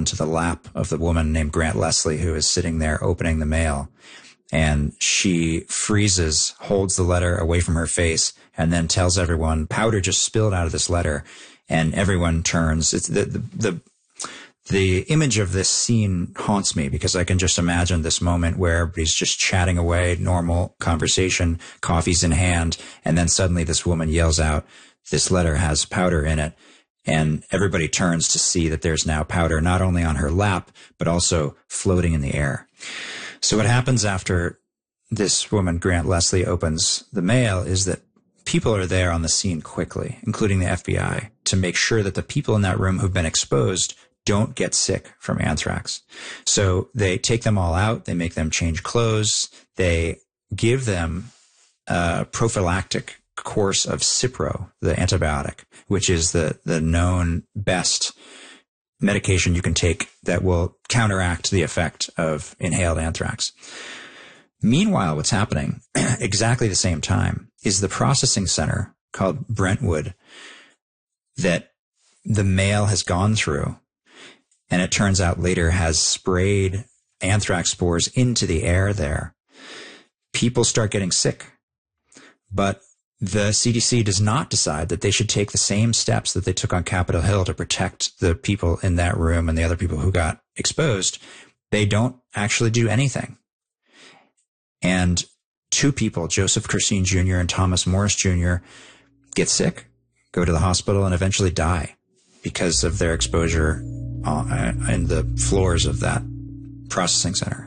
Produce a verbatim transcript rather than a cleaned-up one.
to the lap of the woman named Grant Leslie, who is sitting there opening the mail. And she freezes, holds the letter away from her face, and then tells everyone, powder just spilled out of this letter. And everyone turns. It's the, the, the, the image of this scene haunts me because I can just imagine this moment where everybody's just chatting away, normal conversation, coffee's in hand. And then suddenly this woman yells out, this letter has powder in it. And everybody turns to see that there's now powder not only on her lap, but also floating in the air. So what happens after this woman, Grant Leslie, opens the mail is that people are there on the scene quickly, including the F B I, to make sure that the people in that room who've been exposed don't get sick from anthrax. So they take them all out. They make them change clothes. They give them a prophylactic course of Cipro, the antibiotic, which is the, the known best medication you can take that will counteract the effect of inhaled anthrax. Meanwhile, what's happening exactly the same time is the processing center called Brentwood that the mail has gone through, and it turns out later has sprayed anthrax spores into the air there. People start getting sick, but the C D C does not decide that they should take the same steps that they took on Capitol Hill to protect the people in that room and the other people who got exposed. They don't actually do anything. And two people, Joseph Curseen Junior and Thomas Morris Junior, get sick, go to the hospital, and eventually die because of their exposure in the floors of that processing center.